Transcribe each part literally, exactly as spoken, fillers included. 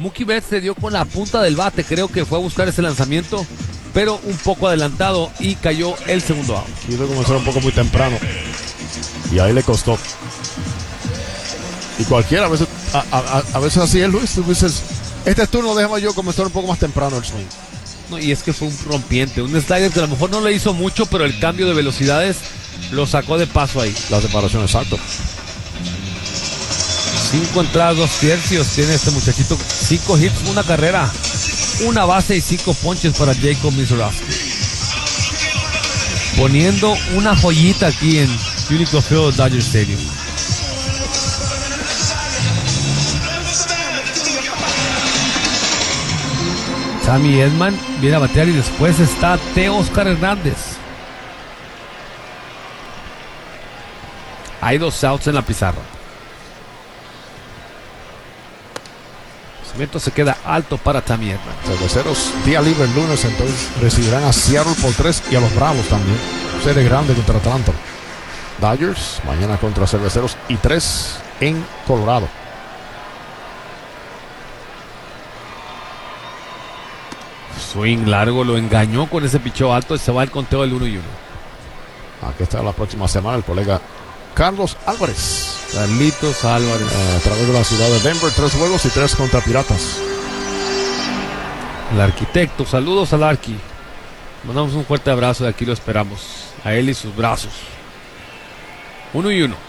Mookie Betts se dio con la punta del bate, creo que fue a buscar ese lanzamiento, pero un poco adelantado y cayó el segundo out. Quiso comenzar un poco muy temprano y ahí le costó. Y cualquiera, a veces, a, a, a veces así es, Luis. Tú dices, este turno déjame yo comenzar un poco más temprano el swing. No, y es que fue un rompiente, un slider que a lo mejor no le hizo mucho, pero el cambio de velocidades lo sacó de paso ahí. La separación, exacto. Cinco entradas, dos tercios tiene este muchachito. Cinco hits, una carrera, una base y cinco ponches para Jacob Misiorowski. Poniendo una joyita aquí en Unico Field, Dodger Stadium. Sammy Edman viene a batear y después está Teóscar Hernández. Hay dos outs en la pizarra. Cimiento se queda alto para Sammy Edman. Cerveceros, día libre el lunes, entonces recibirán a Seattle por tres y a los Bravos también. Serie grande contra Atlanta. Dodgers mañana contra Cerveceros y tres en Colorado. Swing largo, lo engañó con ese picheo alto y se va el conteo del uno y uno. Aquí está la próxima semana el colega Carlos Álvarez. Carlitos Álvarez. Eh, a través de la ciudad de Denver, tres juegos y tres contra Piratas. El arquitecto, saludos al Arqui. Mandamos un fuerte abrazo, de aquí lo esperamos. A él y sus brazos. Uno y uno.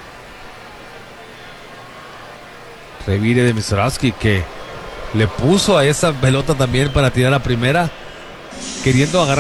Revire de Misiorowski que le puso a esa pelota también para tirar a primera, queriendo agarrar